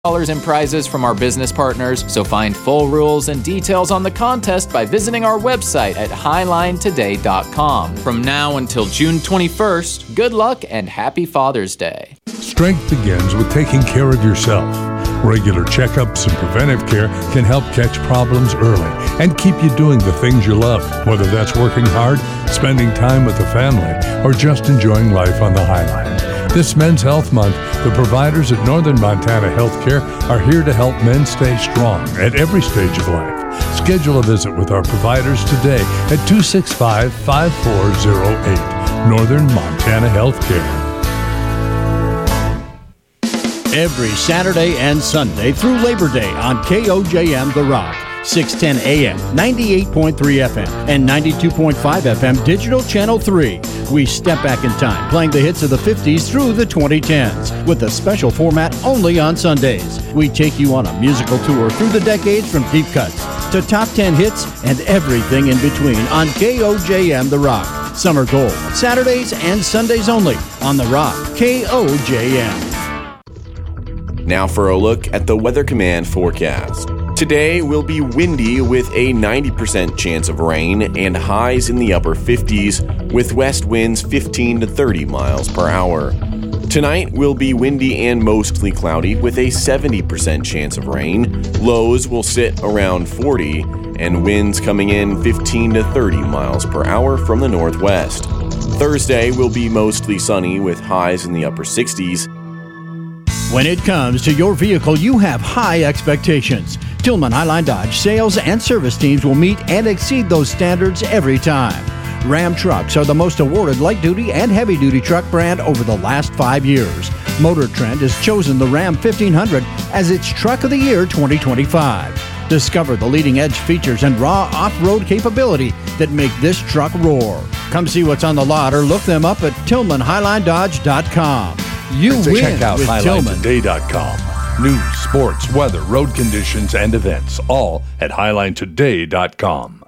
in prizes from our business partners, so find full rules and details on the contest by visiting our website at highlinetoday.com. From now until June 21st, good luck and happy Father's Day. Strength begins with taking care of yourself. Regular checkups and preventive care can help catch problems early and keep you doing the things you love, whether that's working hard, spending time with the family, or just enjoying life on the Highline. This Men's Health Month, the providers at Northern Montana Healthcare are here to help men stay strong at every stage of life. Schedule a visit with our providers today at 265-5408. Northern Montana Healthcare. Every Saturday and Sunday through Labor Day on KOJM The Rock, 610 AM, 98.3 FM, and 92.5 FM Digital Channel 3. We step back in time, playing the hits of the 50s through the 2010s, with a special format only on Sundays. We take you on a musical tour through the decades from deep cuts to top 10 hits and everything in between on KOJM The Rock. Summer Gold, Saturdays and Sundays only on The Rock, KOJM. Now for a look at the Weather Command forecast. Today will be windy with a 90% chance of rain and highs in the upper 50s with west winds 15 to 30 miles per hour. Tonight will be windy and mostly cloudy with a 70% chance of rain. Lows will sit around 40 and winds coming in 15 to 30 miles per hour from the northwest. Thursday will be mostly sunny with highs in the upper 60s. When it comes to your vehicle, you have high expectations. Tillman Highline Dodge sales and service teams will meet and exceed those standards every time. Ram trucks are the most awarded light-duty and heavy-duty truck brand over the last 5 years. Motor Trend has chosen the Ram 1500 as its Truck of the Year 2025. Discover the leading-edge features and raw off-road capability that make this truck roar. Come see what's on the lot or look them up at TillmanHighlineDodge.com. You win Check out with Tillman. HighlineToday.com. News, sports, weather, road conditions, and events, all at HighlineToday.com.